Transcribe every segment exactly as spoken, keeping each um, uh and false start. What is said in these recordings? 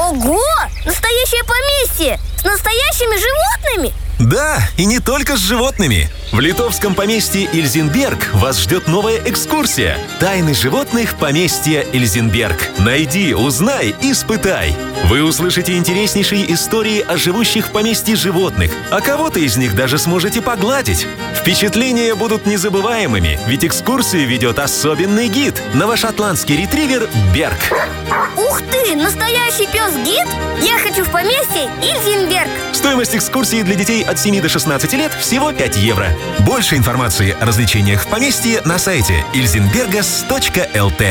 Ого! Настоящее поместье! С настоящими животными? Да, и не только с животными. В литовском поместье Ильзенберг вас ждет новая экскурсия. Тайны животных поместья Ильзенберг. Найди, узнай, испытай. Вы услышите интереснейшие истории о живущих в поместье животных, а кого-то из них даже сможете погладить. Впечатления будут незабываемыми, ведь экскурсию ведет особенный гид – новошотландский ретривер Берг. Ух ты, настоящий пес-гид? Я хочу в поместье Ильзенберг. Стоимость экскурсии для детей от семи до шестнадцати лет всего пять евро. Больше информации о развлечениях в поместье на сайте ильзенбергас точка эл ти.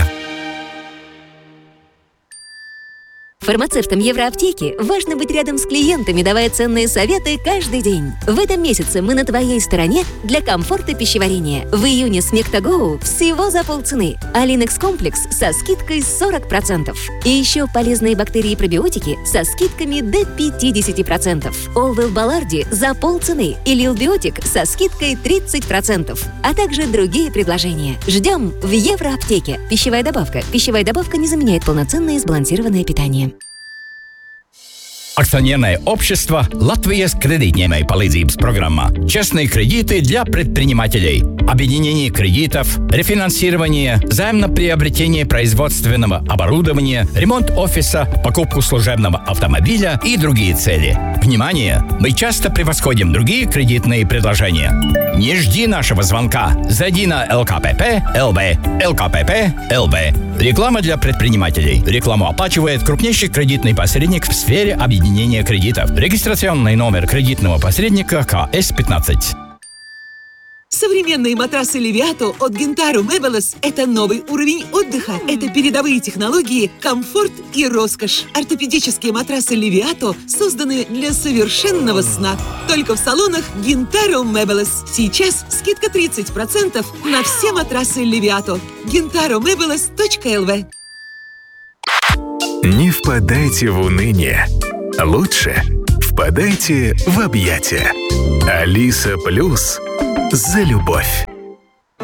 Фармацевтам Евроаптеки важно быть рядом с клиентами, давая ценные советы каждый день. В этом месяце мы на твоей стороне для комфорта пищеварения. В июне Смектагоу всего за полцены, а Линекс комплекс со скидкой сорок процентов. И еще полезные бактерии и пробиотики со скидками до пятьдесят процентов. Олвел Баларди за полцены и Лилбиотик со скидкой тридцать процентов. А также другие предложения. Ждем в Евроаптеке. Пищевая добавка. Пищевая добавка не заменяет полноценное сбалансированное питание. Акционерное общество «Латвijas кредитņēmēju palīdzības программа». Честные кредиты для предпринимателей. Объединение кредитов, рефинансирование, займ на приобретение производственного оборудования, ремонт офиса, покупку служебного автомобиля и другие цели. Внимание! Мы часто превосходим другие кредитные предложения. Не жди нашего звонка. Зайди на эл ка пэ пэ точка эл би. эл ка пэ пэ точка эл би. Реклама для предпринимателей. Рекламу оплачивает крупнейший кредитный посредник в сфере объединения кредитов. Регистрационный номер кредитного посредника ка эс пятнадцать. Современные матрасы Левиато от Гентаро Мебелес – это новый уровень отдыха. Это передовые технологии, комфорт и роскошь. Ортопедические матрасы Левиато созданы для совершенного сна. Только в салонах Гентаро Мебелес. Сейчас скидка тридцать процентов на все матрасы Левиато. гентаро мебелес точка эл ви. Не впадайте в уныние. Лучше впадайте в объятия. Алиса Плюс за любовь.